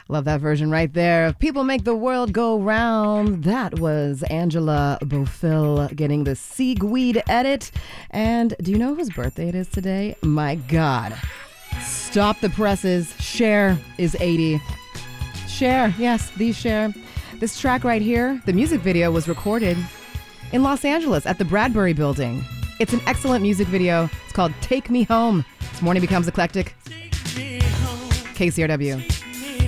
Love that version right there. People Make the World Go Round. That was Angela Bofill getting the Seaweed edit. And do you know whose birthday it is today? My God. Stop the presses. Cher is 80. Cher, yes, the Cher. This track right here, the music video was recorded in Los Angeles at the Bradbury Building. It's an excellent music video. It's called Take Me Home. This morning becomes eclectic. KCRW.